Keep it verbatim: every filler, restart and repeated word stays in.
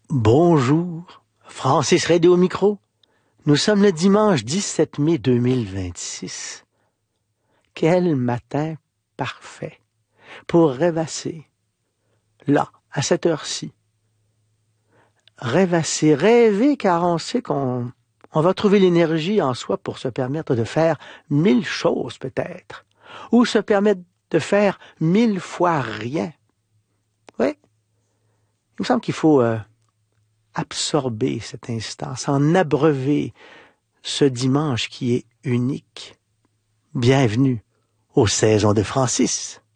Bonjour, Francis Redé au micro. Nous sommes le dimanche dix-sept mai deux mille vingt-six. Quel matin parfait pour rêvasser, là, à cette heure-ci. Rêvasser, rêver, car on sait qu'on on va trouver l'énergie en soi pour se permettre de faire mille choses peut-être, ou se permettre de faire mille fois rien. Oui, il me semble qu'il faut... Euh, absorber cet instant, s'en abreuver ce dimanche qui est unique. Bienvenue aux saisons de Francis.